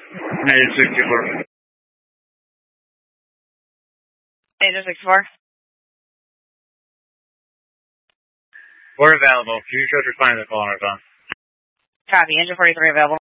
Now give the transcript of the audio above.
Engine 64. Engine 64. We're available. Future respond to the call on our phone. Copy. Engine 43 available.